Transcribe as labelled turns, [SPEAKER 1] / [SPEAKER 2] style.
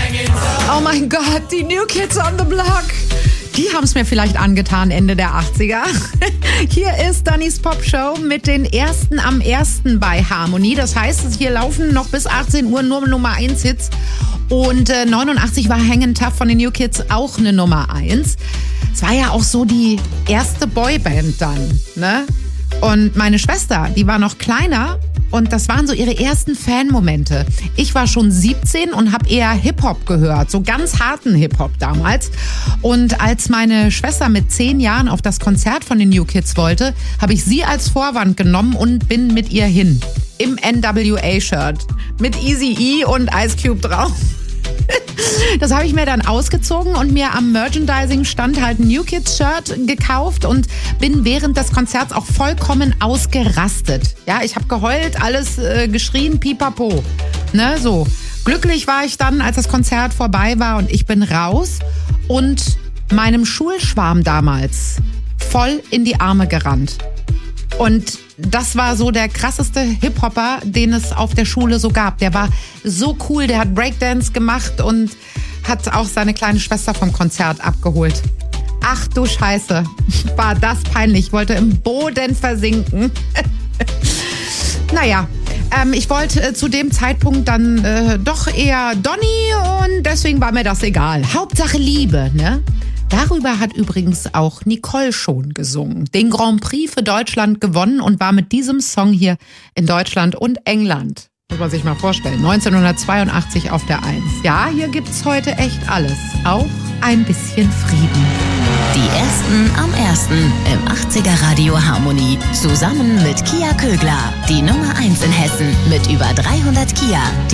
[SPEAKER 1] Oh mein Gott, die New Kids on the Block. Die haben es mir vielleicht angetan Ende der 80er. Hier ist Dannys Popshow mit den ersten am ersten bei Harmony. Das heißt, hier laufen noch bis 18 Uhr nur Nummer 1 Hits. Und 89 war Hangin' Tough von den New Kids auch eine Nummer 1. Es war ja auch so die erste Boyband dann, ne? Und meine Schwester, die war noch kleiner und das waren so ihre ersten Fanmomente. Ich war schon 17 und habe eher Hip-Hop gehört, so ganz harten Hip-Hop damals. Und als meine Schwester mit 10 Jahren auf das Konzert von den New Kids wollte, habe ich sie als Vorwand genommen und bin mit ihr hin. Im NWA-Shirt mit Eazy-E und Ice Cube drauf. Das habe ich mir dann ausgezogen und mir am Merchandising-Stand halt ein New Kids-Shirt gekauft und bin während des Konzerts auch vollkommen ausgerastet. Ja, ich habe geheult, alles geschrien, pipapo. Ne, so. Glücklich war ich dann, als das Konzert vorbei war und ich bin raus und meinem Schulschwarm damals voll in die Arme gerannt. Und das war so der krasseste Hip-Hopper, den es auf der Schule so gab. Der war so cool, der hat Breakdance gemacht und hat auch seine kleine Schwester vom Konzert abgeholt. Ach du Scheiße, war das peinlich. Ich wollte im Boden versinken. Naja, ich wollte zu dem Zeitpunkt dann doch eher Donny und deswegen war mir das egal. Hauptsache Liebe, ne? Darüber hat übrigens auch Nicole schon gesungen. Den Grand Prix für Deutschland gewonnen und war mit diesem Song hier in Deutschland und England. Muss man sich mal vorstellen. 1982 auf der 1. Ja, hier gibt's heute echt alles. Auch ein bisschen Frieden.
[SPEAKER 2] Die ersten am ersten im 80er Radio Harmony. Zusammen mit Kia Kögler. Die Nummer 1 in Hessen mit über 300 Kia.